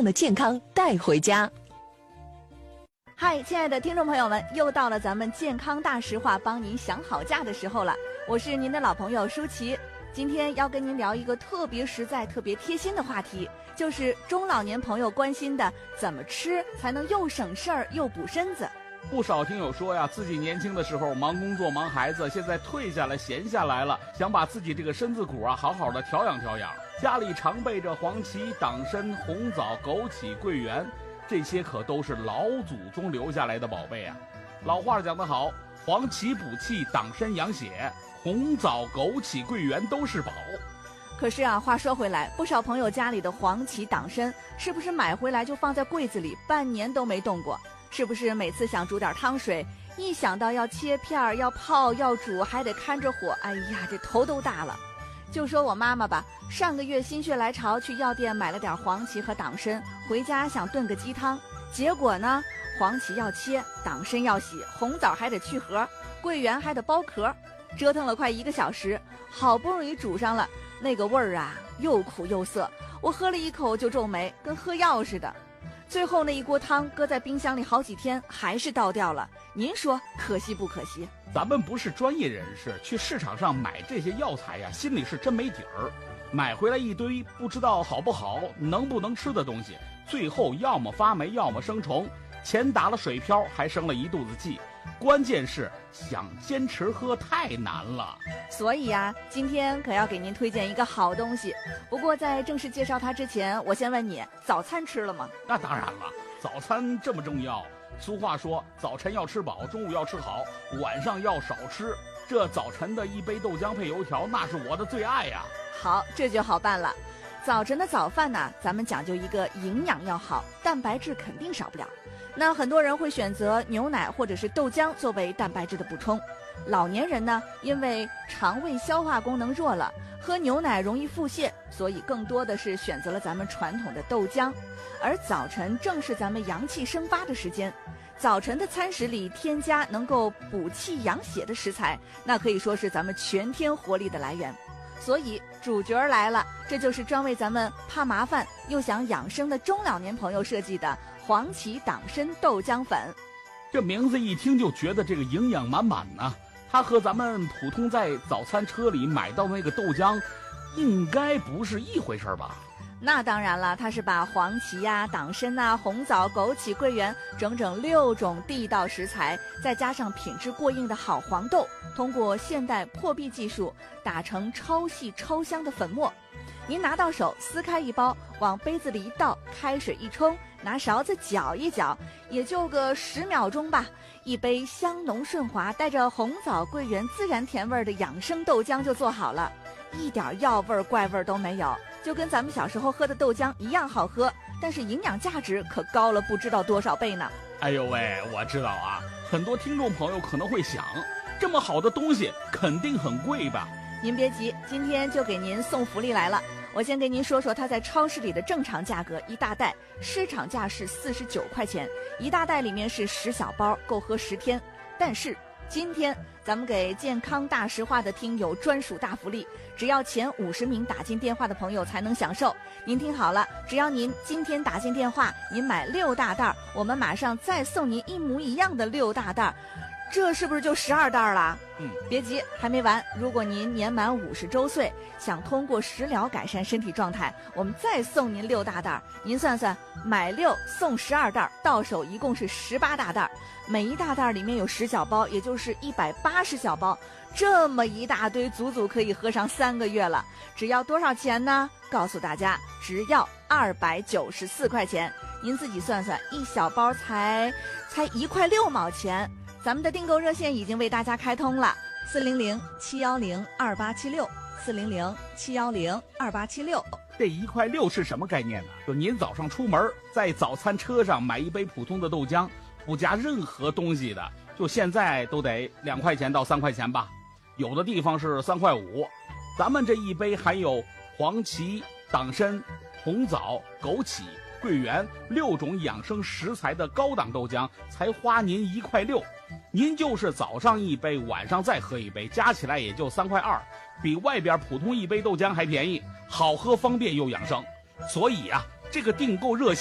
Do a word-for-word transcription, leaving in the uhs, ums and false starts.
正的健康带回家。 嗨，亲爱的听众朋友们，又到了咱们健康大实话帮您想好价的时候了。我是您的老朋友舒淇，今天要跟您聊一个特别实在、特别贴心的话题，就是中老年朋友关心的怎么吃才能又省事儿又补身子。 不少听友说呀，自己年轻的时候忙工作忙孩子，现在退下来闲下来了，想把自己这个身子骨啊好好的调养调养。家里常备着黄芪、党参、红枣、枸杞、桂圆，这些可都是老祖宗留下来的宝贝啊。老话讲得好，黄芪补气，党参养血，红枣、枸杞、桂圆都是宝。 可是啊，话说回来，不少朋友家里的黄芪、党参是不是买回来就放在柜子里，半年都没动过？是不是每次想煮点汤水，一想到要切片、要泡、要煮，还得看着火，哎呀，这头都大了。就说我妈妈吧，上个月心血来潮去药店买了点黄芪和党参，回家想炖个鸡汤，结果呢，黄芪要切，党参要洗，红枣还得去核，桂圆还得剥壳，折腾了快一个小时，好不容易煮上了，那个味儿啊，又苦又涩，我喝了一口就皱眉，跟喝药似的。最后那一锅汤搁在冰箱里好几天，还是倒掉了。您说可惜不可惜？ 咱们不是专业人士，去市场上买这些药材呀，心里是真没底儿。买回来一堆不知道好不好、能不能吃的东西，最后要么发霉，要么生虫，钱打了水漂，还生了一肚子气。关键是想坚持喝太难了。 所以啊，今天可要给您推荐一个好东西。不过在正式介绍它之前，我先问你，早餐吃了吗？ 那当然了，早餐这么重要。俗话说，早晨要吃饱，中午要吃好，晚上要少吃。这早晨的一杯豆浆配油条，那是我的最爱呀。 好，这就好办了。早晨的早饭呢，咱们讲究一个营养要好，蛋白质肯定少不了。那很多人会选择牛奶或者是豆浆作为蛋白质的补充。老年人呢，因为肠胃消化功能弱了，喝牛奶容易腹泻，所以更多的是选择了咱们传统的豆浆。而早晨正是咱们阳气生发的时间，早晨的餐食里添加能够补气养血的食材，那可以说是咱们全天活力的来源。所以主角来了，这就是专为咱们怕麻烦又想养生的中老年朋友设计的黄芪党参豆浆粉。 这名字一听就觉得这个营养满满呢。它和咱们普通在早餐车里买到那个豆浆应该不是一回事吧？ 那当然了，它是把黄芪呀、党参啊、红枣、枸杞、桂圆整整六种地道食材，再加上品质过硬的好黄豆，通过现代破壁技术打成超细超香的粉末。您拿到手，撕开一包，往杯子里一倒，开水一冲，拿勺子搅一搅，也就个十秒钟吧，一杯香浓顺滑、带着红枣、桂圆自然甜味的养生豆浆就做好了，一点药味怪味都没有，就跟咱们小时候喝的豆浆一样好喝，但是营养价值可高了不知道多少倍呢。 哎呦喂，我知道啊，很多听众朋友可能会想，这么好的东西肯定很贵吧？ 您别急，今天就给您送福利来了。我先给您说说它在超市里的正常价格，一大袋市场价是四十九块钱，一大袋里面是十小包，够喝十天。但是今天咱们给健康大实话的听友专属大福利，只要前五十名打进电话的朋友才能享受。您听好了，只要您今天打进电话，您买六大袋，我们马上再送您一模一样的六大袋。这是不是就十二袋了？ 嗯， 别急，还没完。如果您年满五十周岁，想通过食疗改善身体状态，我们再送您六大袋。您算算，买六送十二袋，到手一共是十八大袋。每一大袋里面有十小包，也就是一百八十小包。这么一大堆，足足可以喝上三个月了。只要多少钱呢？告诉大家，只要二百九十四块钱。您自己算算，一小包才才一块六毛钱。咱们的订购热线已经为大家开通了，四零零七幺零二八七六，四零零七幺零二八七六。 这一块六是什么概念呢？就您早上出门，在早餐车上买一杯普通的豆浆，不加任何东西的，就现在都得两块钱到三块钱吧，有的地方是三块五。咱们这一杯含有黄芪、党参、红枣、枸杞、桂圆六种养生食材的高档豆浆，才花您一块六。您就是早上一杯，晚上再喝一杯，加起来也就三块二，比外边普通一杯豆浆还便宜，好喝方便又养生。所以啊，这个订购热线